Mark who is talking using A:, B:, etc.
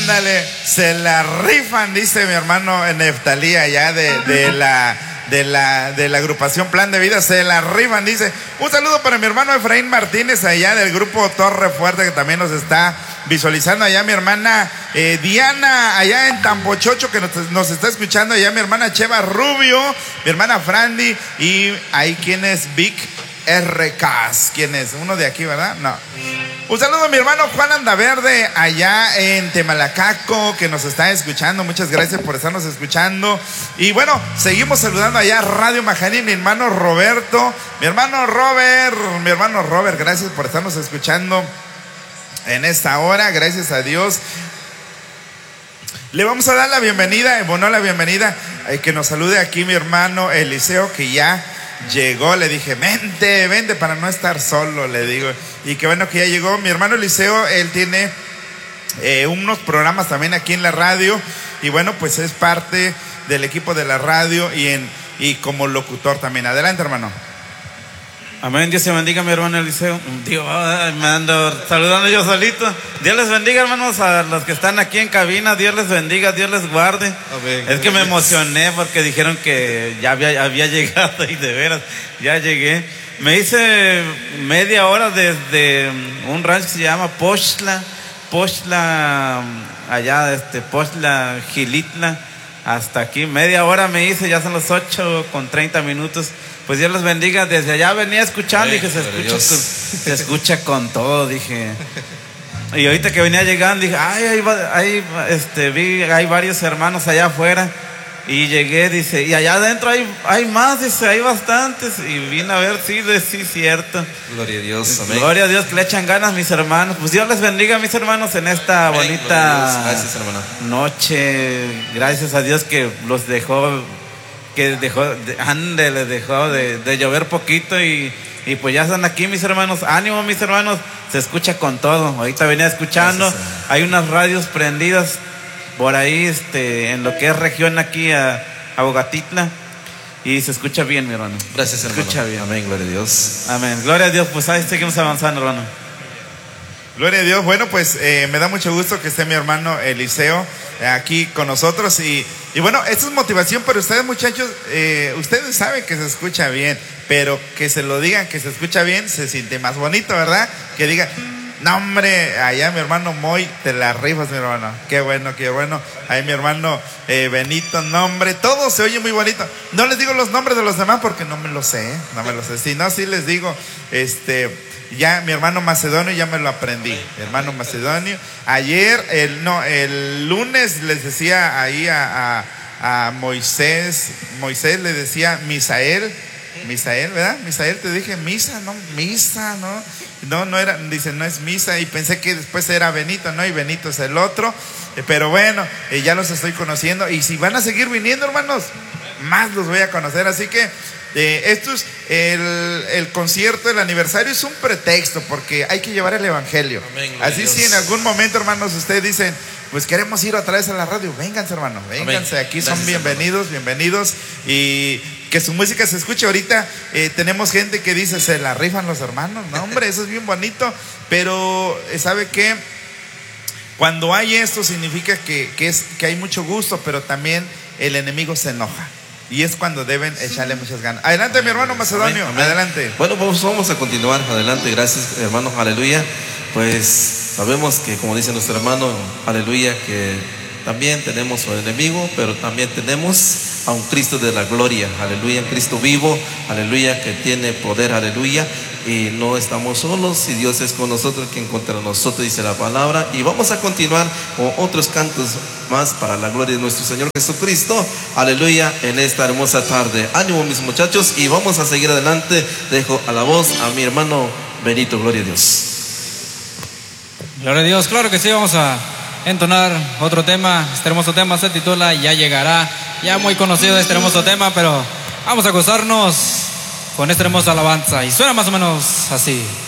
A: Ándale, se la rifan, dice mi hermano Neftalí allá de la agrupación Plan de Vida, se la rifan, dice. Un saludo para mi hermano Efraín Martínez allá del grupo Torre Fuerte, que también nos está visualizando allá, mi hermana Diana allá en Tampochocho, que nos está escuchando allá, mi hermana Cheva Rubio, mi hermana Frandy, y ahí quién es Vic RKs, quién es, uno de aquí, ¿verdad? No. Un saludo a mi hermano Juan Andaverde allá en Temalacaco, que nos está escuchando. Muchas gracias por estarnos escuchando. Y bueno, seguimos saludando allá a Radio Majaní, mi hermano Roberto, mi hermano Robert, gracias por estarnos escuchando en esta hora, gracias a Dios. Le vamos a dar la bienvenida, que nos salude aquí mi hermano Eliseo, que ya llegó. Le dije, vente para no estar solo, le digo. Y qué bueno que ya llegó mi hermano Eliseo. Él tiene unos programas también aquí en la radio, y bueno, pues es parte del equipo de la radio y como locutor también. Adelante, hermano.
B: Amén, Dios te bendiga, mi hermano Eliseo. Dios, me ando saludando yo solito. Dios les bendiga, hermanos, a los que están aquí en cabina. Dios les bendiga, Dios les guarde. Amén. Es que me emocioné porque dijeron que ya había llegado, y de veras, ya llegué. Me hice media hora desde un rancho que se llama Poxtla, allá Poxtla, Gilitla, hasta aquí. Media hora me hice, ya son las 8:30. Pues Dios los bendiga. Desde allá venía escuchando, dije, se escucha con todo, dije. Y ahorita que venía llegando, dije, hay varios hermanos allá afuera. Y llegué, dice, y allá adentro hay más, dice, hay bastantes. Y vine a ver, sí, cierto.
C: Gloria a Dios, amén.
B: Gloria a Dios, que le echan ganas mis hermanos. Pues Dios les bendiga, mis hermanos, en esta bonita noche. Gracias a Dios que los dejó, les dejó de llover poquito, y pues ya están aquí, mis hermanos. Ánimo, mis hermanos, se escucha con todo. Ahorita venía escuchando, hay unas radios prendidas por ahí, en lo que es región aquí a Bogatitla, y se escucha bien, mi hermano.
C: Gracias, hermano.
B: Se escucha bien.
C: Amén, gloria a Dios.
B: Amén, gloria a Dios. Pues ahí seguimos avanzando, hermano.
A: Gloria a Dios. Bueno, pues me da mucho gusto que esté mi hermano Eliseo aquí con nosotros, y bueno, esto es motivación para ustedes, muchachos. Ustedes saben que se escucha bien, pero que se lo digan que se escucha bien se siente más bonito, ¿verdad? Que digan, no, hombre, allá mi hermano Moy, te la rifas, mi hermano. Qué bueno. Ahí mi hermano Benito, no, hombre, todo se oye muy bonito. No les digo los nombres de los demás porque no me lo sé, Si no, sí les digo, ya mi hermano Macedonio ya me lo aprendí. Mi hermano Macedonio. Ayer, el lunes les decía ahí a Moisés le decía Misael, ¿verdad? Misael, te dije misa, ¿no? No era, dice, no es misa, y pensé que después era Benito, ¿no? Y Benito es el otro, pero bueno, ya los estoy conociendo, y si van a seguir viniendo, hermanos, más los voy a conocer. Así que esto es el concierto, el aniversario es un pretexto, porque hay que llevar el evangelio. Amén, así si en algún momento, hermanos, ustedes dicen, pues queremos ir otra vez a la radio, vénganse, hermanos, vénganse. Amén. Aquí son bienvenidos, y que su música se escuche. Ahorita tenemos gente que dice, se la rifan los hermanos. No, hombre, eso es bien bonito, pero ¿sabe qué? Cuando hay esto significa que hay mucho gusto, pero también el enemigo se enoja, y es cuando deben echarle muchas ganas. Adelante, mi hermano Macedonio. Amén. Adelante.
C: Bueno, pues vamos a continuar adelante. Gracias, hermanos, aleluya. Pues sabemos que, como dice nuestro hermano, aleluya, que también tenemos un enemigo, pero también tenemos a un Cristo de la gloria, aleluya, un Cristo vivo, aleluya, que tiene poder, aleluya, y no estamos solos, y Dios es con nosotros, quien contra nosotros, dice la palabra. Y vamos a continuar con otros cantos más para la gloria de nuestro Señor Jesucristo, aleluya, en esta hermosa tarde. Ánimo, mis muchachos, y vamos a seguir adelante. Dejo a la voz a mi hermano Benito. Gloria a Dios.
D: Gloria a Dios. Claro que sí, vamos a entonar otro tema. Este hermoso tema se titula Ya Llegará. Ya muy conocido este hermoso tema, pero vamos a gozarnos con esta hermosa alabanza, y suena más o menos así.